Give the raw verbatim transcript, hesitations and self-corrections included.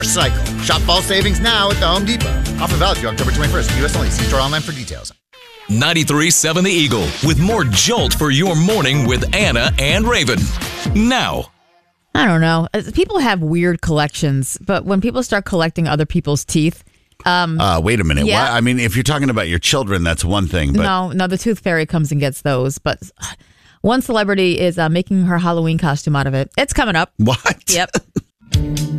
Cycle. Shop fall savings now at the Home Depot. Offer valid through October twenty-first. U S only. See store online for details. ninety-three point seven The Eagle with more Jolt for your morning with Anna and Raven. Now. I don't know. People have weird collections, but when people start collecting other people's teeth. Um, uh, wait a minute. Yeah. Why? I mean, if you're talking about your children, that's one thing. But No, no, the tooth fairy comes and gets those. But one celebrity is uh, making her Halloween costume out of it. It's coming up. What? Yep.